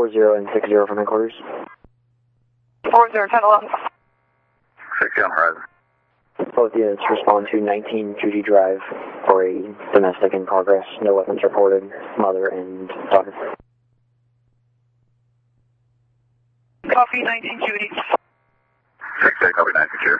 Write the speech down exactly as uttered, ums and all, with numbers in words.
four zero and six zero from headquarters. four zero, ten eleven. six on horizon. Both units respond to nineteen Judy Drive for a domestic in progress. No weapons reported. Mother and daughter. Copy, nineteen Judy. six eight, copy, nineteen Judy.